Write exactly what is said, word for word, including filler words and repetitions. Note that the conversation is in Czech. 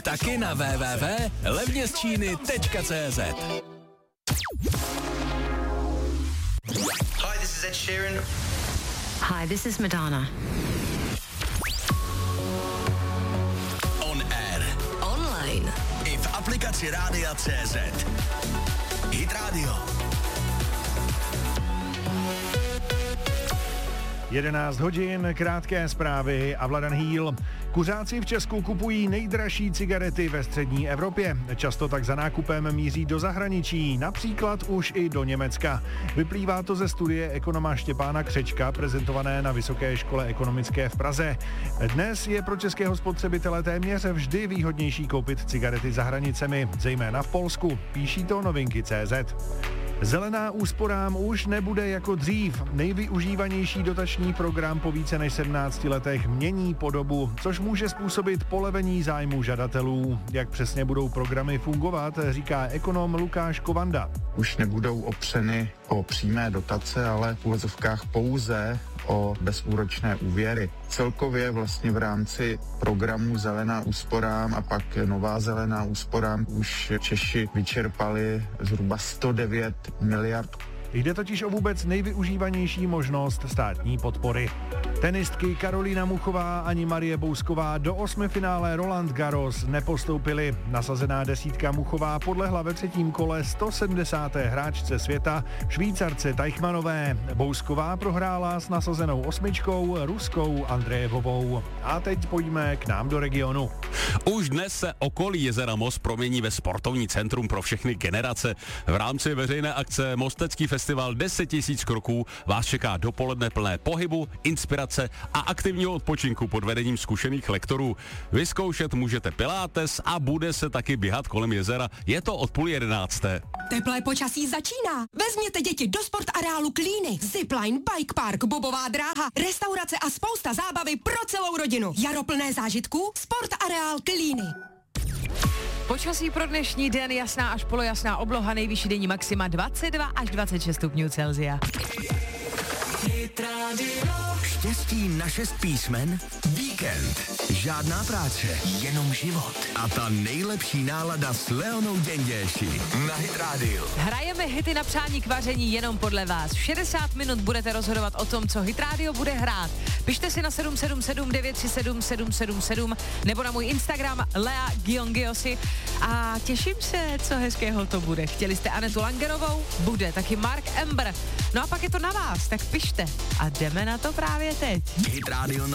Taky na w w w tečka levně z číny tečka cé zet. Hi, this is Ed Sheeran. Hi, this is Madonna. On air. Online. I v aplikaci Rádia tečka cé zet. Hit Radio. jedenáct hodin, krátké zprávy a Vladan Hýl. Kuřáci v Česku kupují nejdražší cigarety ve střední Evropě. Často tak za nákupem míří do zahraničí, například už i do Německa. Vyplývá to ze studie ekonoma Štěpána Křečka, prezentované na Vysoké škole ekonomické v Praze. Dnes je pro českého spotřebitele téměř vždy výhodnější koupit cigarety za hranicemi, zejména v Polsku, píší to novinky tečka cé zet. Zelená úsporám už nebude jako dřív. Nejvyužívanější dotační program po více než sedmnácti letech mění podobu, což může způsobit polevení zájmu žadatelů. Jak přesně budou programy fungovat, říká ekonom Lukáš Kovanda. Už nebudou opřeny o přímé dotace, ale v uvozovkách pouze o bezúročné úvěry. Celkově vlastně v rámci programu Zelená úsporám a pak Nová zelená úsporám už Češi vyčerpali zhruba sto devět miliard. Jde totiž o vůbec nejvyužívanější možnost státní podpory. Tenistky Karolína Muchová ani Marie Bousková do osmifinále Roland Garros nepostoupily. Nasazená desítka Muchová podlehla ve třetím kole sto sedmdesáté hráčce světa Švýcarce Teichmannové. Bousková prohrála s nasazenou osmičkou Ruskou Andrejevovou. A teď pojďme k nám do regionu. Už dnes se okolí jezera Most promění ve sportovní centrum pro všechny generace. V rámci veřejné akce Mostecký festival deset tisíc kroků vás čeká dopoledne plné pohybu, inspirace a aktivního odpočinku pod vedením zkušených lektorů. Vyzkoušet můžete pilates a bude se taky běhat kolem jezera. Je to od půl jedenácté. Teplé počasí začíná. Vezměte děti do sportareálu Klíny. Zipline, bike park, bobová dráha, restaurace a spousta zábavy pro celou rodinu. Jaro plné zážitků, sportareál Klíny. Počasí pro dnešní den, jasná až polojasná obloha, nejvyšší denní maxima dvacet dva až dvacet šest stupňů Celsia. Štěstí na šest písmen? Víkend. Žádná práce, jenom život. A ta nejlepší nálada s Leonou Děnděši na Hit Radio. Hrajeme hity na přání k vaření jenom podle vás. šedesát minut budete rozhodovat o tom, co Hit Radio bude hrát. Pište si na sedm sedm sedm devět tři sedm sedm sedm sedm nebo na můj Instagram Lea Giongiosi a těším se, co hezkého to bude. Chtěli jste Anetu Langerovou? Bude. Taky Mark Ember. No a pak je to na vás, tak pište. A jdeme na to právě teď. Hit Radio